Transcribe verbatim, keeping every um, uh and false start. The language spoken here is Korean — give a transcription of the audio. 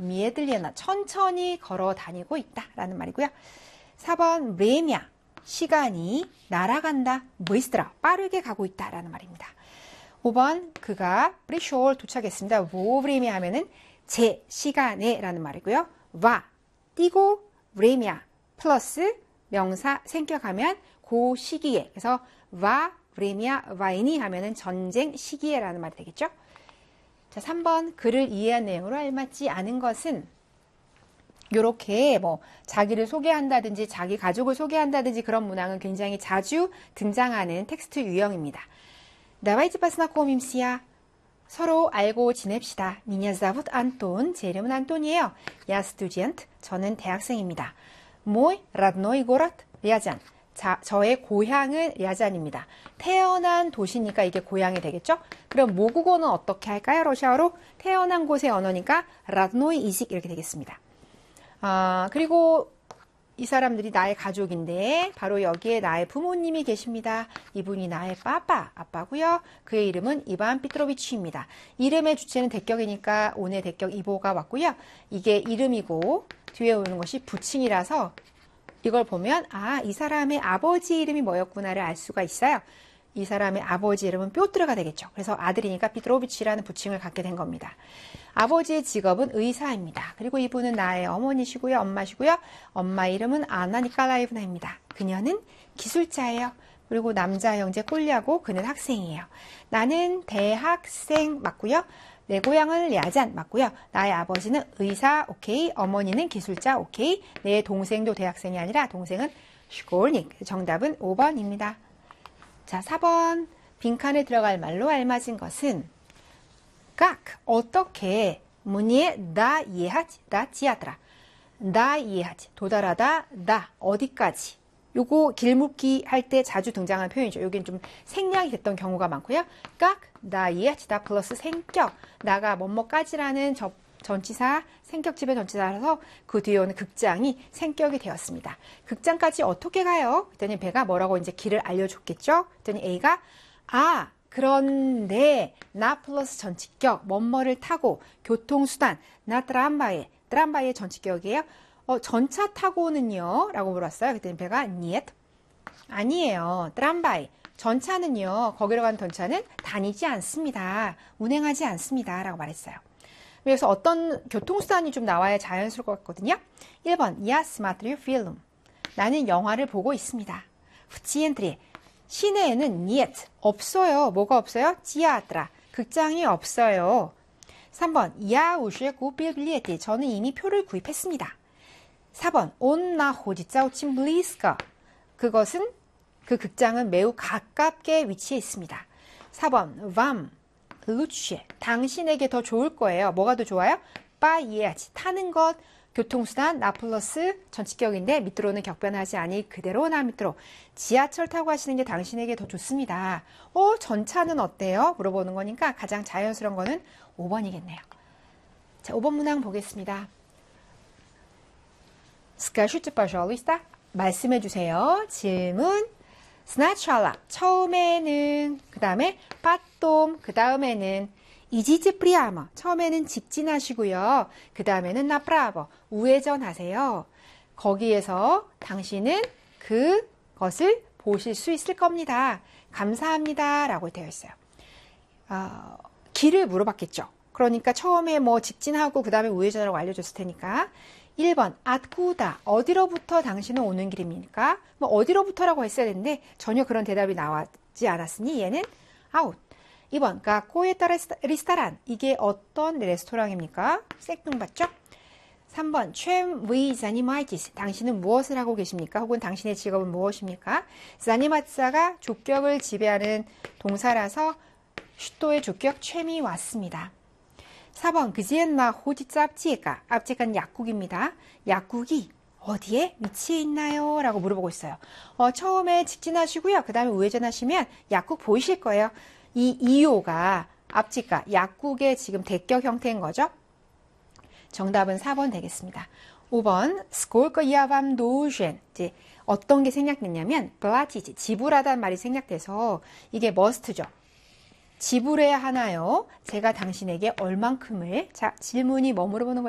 미에들리나 천천히 걸어 다니고 있다 라는 말이고요. 사 번 레미아 시간이 날아간다. 보이스트라 빠르게 가고 있다 라는 말입니다. 오 번 그가 프리쇼를 도착했습니다. 보브레미 하면은 제 시간에 라는 말이고요. 와 뛰고 레미아 플러스 명사 생격하면 그 시기에 그래서 와 레미아 와이니 하면은 전쟁 시기에 라는 말이 되겠죠. 자, 삼 번 글을 이해한 내용으로 알맞지 않은 것은 이렇게 뭐 자기를 소개한다든지 자기 가족을 소개한다든지 그런 문항은 굉장히 자주 등장하는 텍스트 유형입니다. Давайте познакомимся. 서로 알고 지냅시다. Меня зовут Антон. 제 이름은 안톤이에요. Я студент. 저는 대학생입니다. Мой родной город Рязань. 자, 저의 고향은 랴잔입니다. 태어난 도시니까 이게 고향이 되겠죠? 그럼 모국어는 어떻게 할까요? 러시아어로 태어난 곳의 언어니까 родной язык 이렇게 되겠습니다. 아, 그리고 이 사람들이 나의 가족인데 바로 여기에 나의 부모님이 계십니다. 이분이 나의 빠빠, 아빠고요. 그의 이름은 이반 피트로비치입니다. 이름의 주체는 대격이니까 오늘 대격 이보가 왔고요. 이게 이름이고 뒤에 오는 것이 부칭이라서 이걸 보면 아, 이 사람의 아버지 이름이 뭐였구나를 알 수가 있어요. 이 사람의 아버지 이름은 뾰트르가 되겠죠. 그래서 아들이니까 피트로비치라는 부칭을 갖게 된 겁니다. 아버지의 직업은 의사입니다. 그리고 이분은 나의 어머니시고요. 엄마시고요. 엄마 이름은 아나 니콜라이브나입니다. 그녀는 기술자예요. 그리고 남자 형제 꼴리하고 그는 학생이에요. 나는 대학생 맞고요. 내 고향은 랴잔 맞고요. 나의 아버지는 의사 오케이. 어머니는 기술자 오케이. 내 동생도 대학생이 아니라 동생은 슈골닉. 정답은 오 번입니다. 자, 사 번 빈칸에 들어갈 말로 알맞은 것은 각 어떻게 문의에 다 이해하지 다 지하더라 다 이해하지 도달하다 다 어디까지 요거 길묻기 할 때 자주 등장하는 표현이죠. 여기는 좀 생략이 됐던 경우가 많고요. 각 다 이해하지 다 플러스 생격 나가 뭐뭐까지라는 접 전치사 생격집의 전치사라서 그 뒤에 오는 극장이 생격이 되었습니다. 극장까지 어떻게 가요? 그랬더니 배가 뭐라고 이제 길을 알려줬겠죠. 그랬더니 A가 아 그런데 나 플러스 전치격 뭐뭐를 타고 교통수단 나 트람바에 트람바의 전치격이에요. 어, 전차 타고는요? 라고 물었어요. 그랬더니 배가 niet 아니에요. 트람바이 전차는요. 거기로 가는 전차는 다니지 않습니다. 운행하지 않습니다. 라고 말했어요. 그래서 어떤 교통수단이 좀 나와야 자연스러울 것 같거든요. 일 번 Я смотрю фильм. 나는 영화를 보고 있습니다. В центре 시내에는 niet 없어요. 뭐가 없어요? театра 극장이 없어요. 삼 번 Я уже купил билеты. 저는 이미 표를 구입했습니다. 사 번 Он находится очень близко. 그것은 그 극장은 매우 가깝게 위치해 있습니다. 사 번 Вам lучше. 당신에게 더 좋을 거예요. 뭐가 더 좋아요? поехать 타는 것 교통수단 나 플러스 전치격인데 밑으로는 격변하지 아니 그대로 나 밑으로 지하철 타고 하시는 게 당신에게 더 좋습니다. 어, 전차는 어때요? 물어보는 거니까 가장 자연스러운 거는 오 번이겠네요. 자, 오 번 문항 보겠습니다. Скажите, пожалуйста. 말씀해 주세요. 질문. Сначала 처음에는 그 다음에 потом 그 다음에는 идите прямо 처음에는 직진하시고요. 그 다음에는 направо 우회전하세요. 거기에서 당신은 그것을 보실 수 있을 겁니다. 감사합니다. 라고 되어 있어요. 어, 길을 물어봤겠죠. 그러니까 처음에 뭐 직진하고 그 다음에 우회전하라고 알려줬을 테니까 일 번 откуда 어디로부터 당신은 오는 길입니까? 뭐 어디로부터라고 했어야 되는데 전혀 그런 대답이 나오지 않았으니 얘는 out. 이 번 какое это ресторан 이게 어떤 레스토랑입니까? 쌩뚱받죠? 삼 번 чем вы занимаетесь 당신은 무엇을 하고 계십니까? 혹은 당신의 직업은 무엇입니까? заниматься 조격을 지배하는 동사라서 슈토의 조격 챔이 왔습니다. 사 번 где находится аптека 아프테카는 약국입니다. 약국이 어디에 위치해 있나요? 라고 물어보고 있어요. 어, 처음에 직진하시고요. 그 다음에 우회전하시면 약국 보이실 거예요. 이 이오가 아프테카 약국의 지금 대격 형태인 거죠. 정답은 사 번 되겠습니다. 오 번 сколько я вам должен 이제 어떤 게 생략됐냐면 платить 지불하다는 말이 생략돼서 이게 must죠. 지불해야 하나요? 제가 당신에게 얼만큼을 자 질문이 뭐 물어보는 거예요?